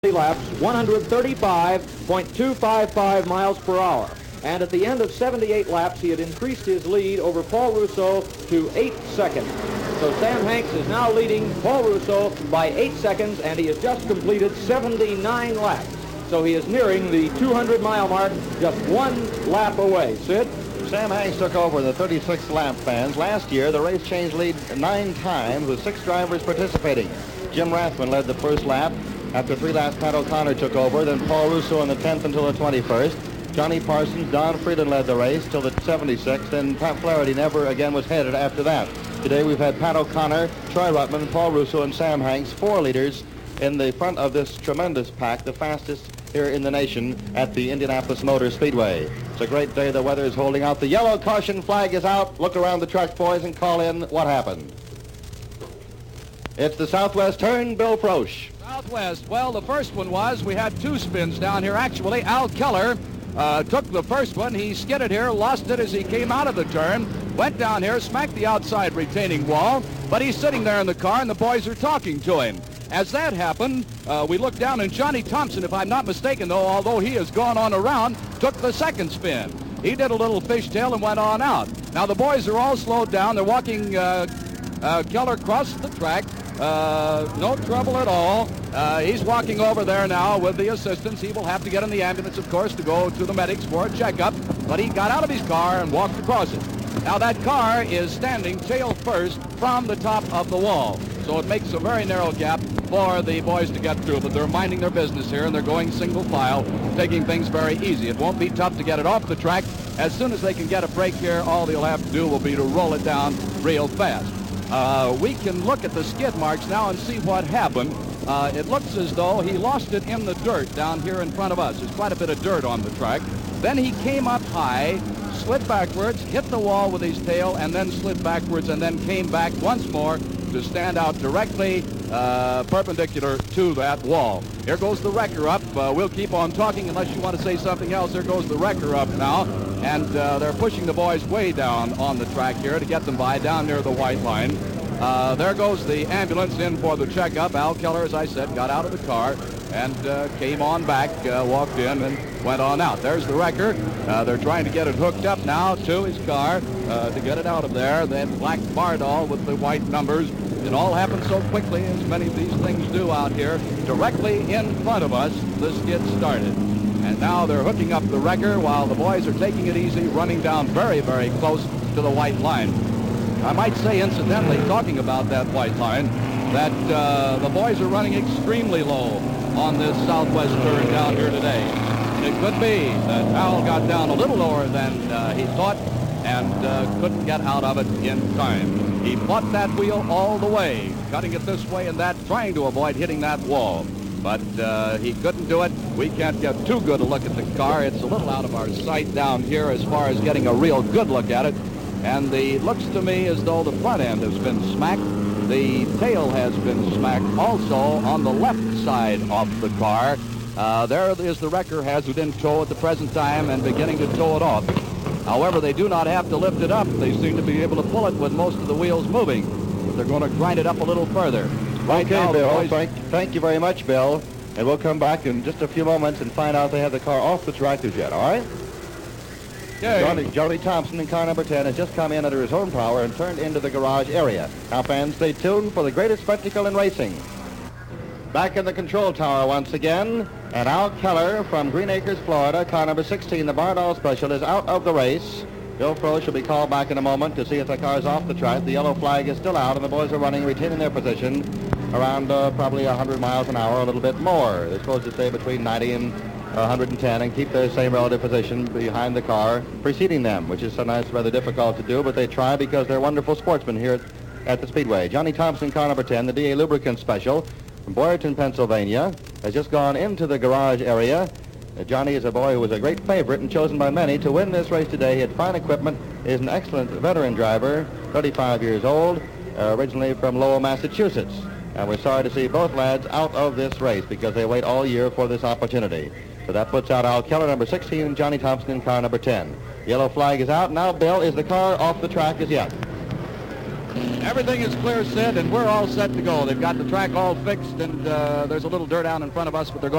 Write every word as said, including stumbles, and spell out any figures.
laps, one hundred thirty-five point two five five miles per hour. And at the end of seventy-eight laps, he had increased his lead over Paul Rousseau to eight seconds. So Sam Hanks is now leading Paul Rousseau by eight seconds, and he has just completed seventy-nine laps. So he is nearing the two hundred mile mark, just one lap away. Sid? Sam Hanks took over the thirty-six lap fans. Last year, the race changed lead nine times with six drivers participating. Jim Rathman led the first lap. After three laps, Pat O'Connor took over, then Paul Rousseau in the tenth until the twenty-first. Johnny Parsons, Don Frieden led the race till the seventy-sixth, and Pat Flaherty never again was headed after that. Today we've had Pat O'Connor, Troy Ruttman, Paul Rousseau, and Sam Hanks, four leaders in the front of this tremendous pack, the fastest here in the nation at the Indianapolis Motor Speedway. It's a great day. The weather is holding out. The yellow caution flag is out. Look around the truck, boys, and call in what happened. It's the Southwest turn, Bill Frosch. Southwest. Well, the first one was we had two spins down here. Actually, Al Keller uh, took the first one. He skidded here, lost it as he came out of the turn, went down here, smacked the outside retaining wall, but he's sitting there in the car, and the boys are talking to him. As that happened, uh, we looked down, and Johnny Thompson, if I'm not mistaken, though, although he has gone on around, took the second spin. He did a little fishtail and went on out. Now, the boys are all slowed down. They're walking uh, uh, Keller across the track. Uh, no trouble at all. Uh, he's walking over there now with the assistants. He will have to get in the ambulance, of course, to go to the medics for a checkup. But he got out of his car and walked across it. Now, that car is standing tail first from the top of the wall. So it makes a very narrow gap for the boys to get through. But they're minding their business here, and they're going single file, taking things very easy. It won't be tough to get it off the track. As soon as they can get a break here, all they'll have to do will be to roll it down real fast. Uh, we can look at the skid marks now and see what happened. Uh, it looks as though he lost it in the dirt down here in front of us. There's quite a bit of dirt on the track. Then he came up high, slid backwards, hit the wall with his tail, and then slid backwards, and then came back once more to stand out directly uh, perpendicular to that wall. Here goes the wrecker up. Uh, we'll keep on talking unless you want to say something else. There goes the wrecker up now, and uh, they're pushing the boys way down on the track here to get them by down near the white line. Uh, there goes the ambulance in for the checkup. Al Keller, as I said, got out of the car and uh, came on back, uh, walked in, and went on out. There's the wrecker. Uh, they're trying to get it hooked up now to his car uh, to get it out of there. That black Bardol with the white numbers. It all happened so quickly, as many of these things do out here. Directly in front of us, the skid started. And now they're hooking up the wrecker while the boys are taking it easy, running down very, very close to the white line. I might say, incidentally, talking about that white line, that uh, the boys are running extremely low on this Southwest turn down here today. It could be that Al got down a little lower than uh, he thought and uh, couldn't get out of it in time. He fought that wheel all the way, cutting it this way and that, trying to avoid hitting that wall. But uh, he couldn't do it. We can't get too good a look at the car. It's a little out of our sight down here as far as getting a real good look at it. And the looks to me as though the front end has been smacked. The tail has been smacked also on the left side of the car. Uh, there is the wrecker, has it in tow at the present time and beginning to tow it off. However, they do not have to lift it up. They seem to be able to pull it with most of the wheels moving. But they're going to grind it up a little further. Right okay, now, Bill. boys... Thank, thank you very much, Bill. And we'll come back in just a few moments and find out if they have the car off the track as yet, all right? Okay. Johnny, Johnny Thompson in car number ten has just come in under his own power and turned into the garage area. Now, fans, stay tuned for the greatest spectacle in racing. Back in the control tower once again, and Al Keller from Green Acres, Florida, car number sixteen, the Bardol Special, is out of the race. Bill Frosch will be called back in a moment to see if the car's off the track. The yellow flag is still out, and the boys are running, retaining their position around uh, probably one hundred miles an hour, a little bit more. They're supposed to stay between ninety and one hundred ten and keep their same relative position behind the car preceding them, which is sometimes rather difficult to do, but they try because they're wonderful sportsmen here at, at the Speedway. Johnny Thompson, car number ten, the D A Lubricant Special from Boyerton, Pennsylvania, has just gone into the garage area. Uh, Johnny is a boy who was a great favorite and chosen by many to win this race today. He had fine equipment, is an excellent veteran driver, thirty-five years old, uh, originally from Lowell, Massachusetts. And we're sorry to see both lads out of this race because they wait all year for this opportunity. So that puts out Al Keller, number sixteen, and Johnny Thompson in car number ten. Yellow flag is out. Now, Bill, is the car off the track as yet? There Everything is clear, Sid, and we're all set to go. They've got the track all fixed, and uh, there's a little dirt out in front of us, but they're going